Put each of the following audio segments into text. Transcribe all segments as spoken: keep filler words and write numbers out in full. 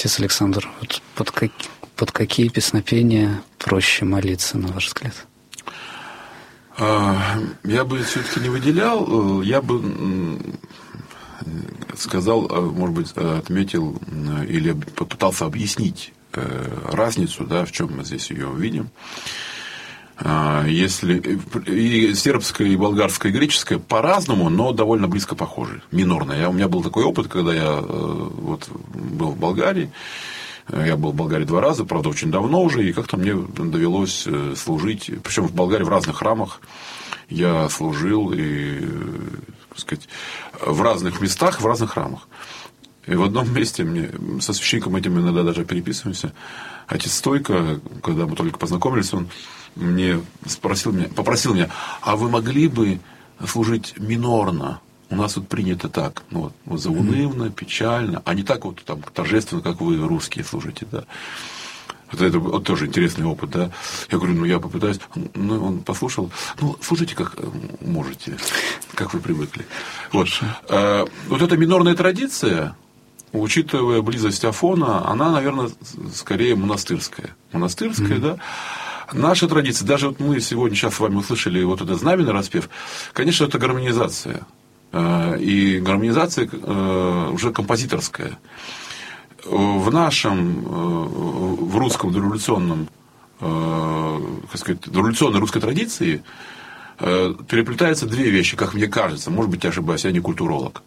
Отец Александр, вот под, как, под какие песнопения проще молиться, на ваш взгляд? Я бы все-таки не выделял, я бы сказал, может быть, отметил или попытался объяснить разницу, да, в чем мы здесь ее видим. Если и сербская, и болгарская, и греческая по-разному, но довольно близко похожи. Минорная. Я, у меня был такой опыт, когда я вот, был в Болгарии. Я был в Болгарии два раза, правда, очень давно уже, и как-то мне довелось служить, причем в Болгарии в разных храмах я служил, и, так сказать, в разных местах, в разных храмах. И в одном месте мне, со священником этим иногда даже переписываемся, отец Стойко, когда мы только познакомились, он мне спросил меня, попросил меня, а вы могли бы служить минорно? У нас вот принято так, ну, вот, вот заунывно, печально, а не так вот там торжественно, как вы, русские, служите, да. Вот это вот тоже интересный опыт, да. Я говорю, ну, я попытаюсь. Ну, он послушал. Ну, слушайте, как можете, как вы привыкли. Вот, а, вот эта минорная традиция, учитывая близость Афона, она, наверное, скорее монастырская. Монастырская, mm-hmm. да. Наша традиция, даже вот мы сегодня сейчас с вами услышали вот этот знаменный распев, конечно, это гармонизация. И гармонизация уже композиторская. В нашем, в русском дореволюционном, как сказать, дореволюционной русской традиции переплетаются две вещи, как мне кажется. Может быть, я ошибаюсь, я не культуролог.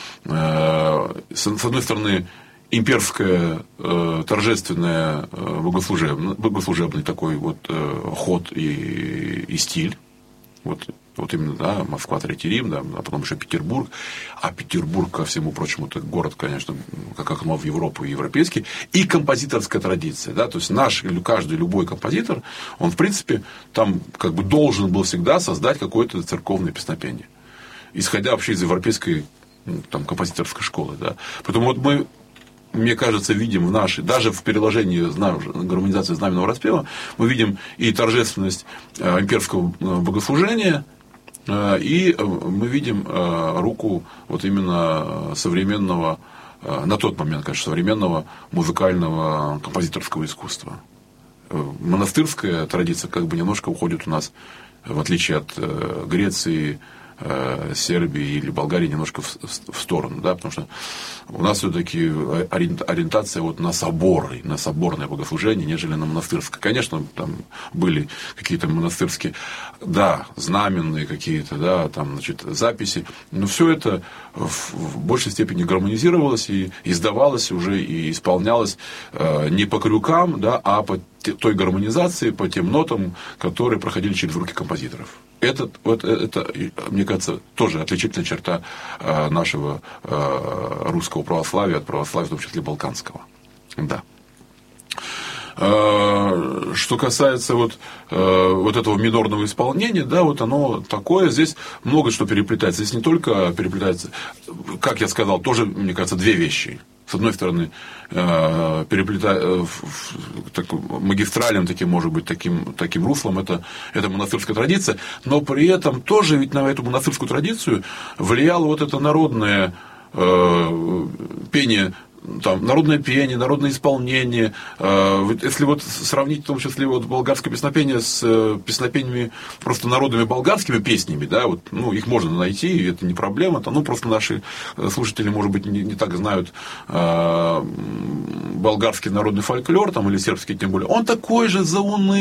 С одной стороны, имперское торжественное богослужебный, богослужебный такой вот ход и, и стиль. Вот, вот именно, да, Москва, Третий Рим, да, а потом еще Петербург. А Петербург, ко всему прочему, это город, конечно, как окно в Европу, европейский. И композиторская традиция, да, то есть наш, или каждый, любой композитор, он, в принципе, там как бы должен был всегда создать какое-то церковное песнопение. Исходя вообще из европейской, ну, там, композиторской школы, да. Поэтому вот мы, мне кажется, видим в нашей, даже в переложении гармонизации знаменного распева, мы видим и торжественность имперского богослужения, и мы видим руку вот именно современного, на тот момент, конечно, современного музыкального композиторского искусства. Монастырская традиция как бы немножко уходит у нас, в отличие от Греции, Сербии или Болгарии, немножко в, в сторону, да, потому что у нас все-таки ориентация вот на соборы, на соборное богослужение, нежели на монастырское. Конечно, там были какие-то монастырские, да, знаменные какие-то, да, там, значит, записи, но все это в, в большей степени гармонизировалось и издавалось уже и исполнялось э, не по крюкам, да, а по той гармонизации, по тем нотам, которые проходили через руки композиторов. Это, вот, это, мне кажется, тоже отличительная черта э, нашего э, русского православия от православия, в том числе балканского. Да. Э, что касается вот, э, вот этого минорного исполнения, да, вот оно такое, здесь много что переплетается. Здесь не только переплетается, как я сказал, тоже, мне кажется, две вещи. С одной стороны, переплетая так, магистральным таким, может быть, таким, таким руслом, это, это монастырская традиция, но при этом тоже ведь на эту монастырскую традицию влияло вот это народное э, пение, там, народное пение, народное исполнение. Если вот сравнить, в том числе, вот болгарское песнопение с песнопениями просто народными болгарскими песнями, да, вот, ну, их можно найти, и это не проблема. Там, ну, просто наши слушатели, может быть, не, не так знают э, болгарский народный фольклор, там, или сербский, тем более. Он такой же заунывный.